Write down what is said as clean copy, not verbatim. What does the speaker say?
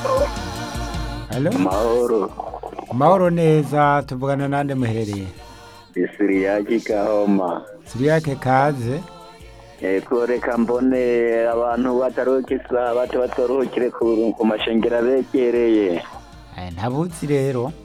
Halo? Mahoro, Mahoro neza tuvugana nande muhereye? Isiriyaki Gahoma. Siriyake kaze. Reka mbone abantu bataruhukisa bato bataruhukire ku mashengero abegereye. Ntabuzi rero.